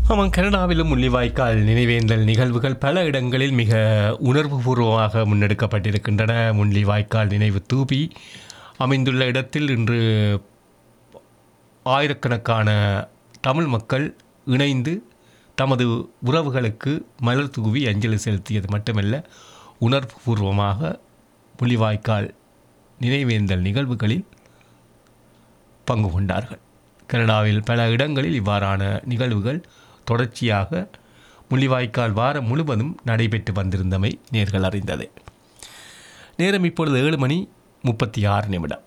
ஆமாம், கனடாவிலும் முள்ளிவாய்க்கால் நினைவேந்தல் நிகழ்வுகள் பல இடங்களில் மிக உணர்வுபூர்வமாக முன்னெடுக்கப்பட்டிருக்கின்றன. முள்ளிவாய்க்கால் நினைவு தூபி அமைந்துள்ள இடத்தில் இன்று ஆயிரக்கணக்கான தமிழ் மக்கள் இணைந்து தமது உறவுகளுக்கு மலர் தூவி அஞ்சலி செலுத்தியது மட்டுமல்ல, உணர்வுபூர்வமாக முள்ளிவாய்க்கால் நினைவேந்தல் நிகழ்வுகளில் பங்கு கொண்டார்கள். கனடாவில் பல இடங்களில் இவ்வாறான நிகழ்வுகள் தொடர்ச்சியாக முள்ளிவாய்க்கால் வாரம் முழுவதும் நடைபெற்று வந்திருந்தமை நேர்கள் அறிந்தது. நேரம் இப்பொழுது 7:36.